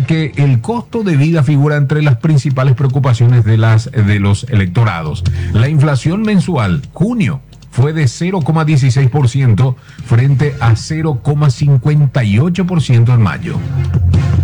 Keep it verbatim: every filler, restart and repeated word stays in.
ya que el costo de vida figura entre las principales preocupaciones de, las, de los electorados. La inflación mensual, junio, fue de cero coma dieciséis por ciento frente a cero coma cincuenta y ocho por ciento en mayo.